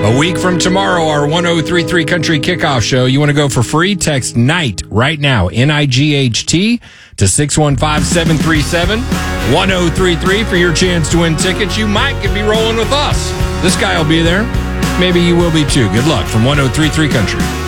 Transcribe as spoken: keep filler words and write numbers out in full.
A week from tomorrow, our one oh three three Country Kickoff Show. You want to go for free? Text NIGHT right now, N I G H T, to six one five, seven three seven, one oh three three for your chance to win tickets. You might could be rolling with us. This guy will be there. Maybe you will be too. Good luck from one oh three three Country.